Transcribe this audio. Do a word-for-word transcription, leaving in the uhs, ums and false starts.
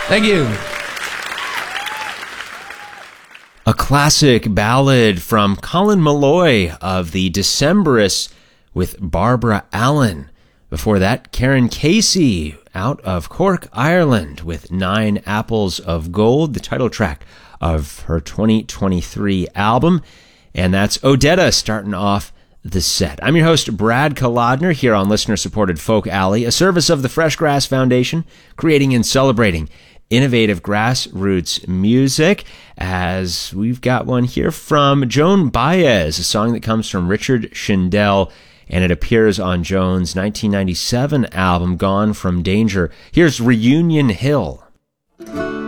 Thank you. A classic ballad from Colin Malloy of the Decemberists with Barbara Allen. Before that, Karen Casey out of Cork, Ireland with Nine Apples of Gold, the title track of her twenty twenty-three album. And that's Odetta starting off the set. I'm your host, Brad Kolodner, here on listener-supported Folk Alley, a service of the Fresh Grass Foundation, creating and celebrating innovative grassroots music, as we've got one here from Joan Baez, a song that comes from Richard Shindell, and it appears on Joan's nineteen ninety-seven album, Gone from Danger. Here's Reunion Hill.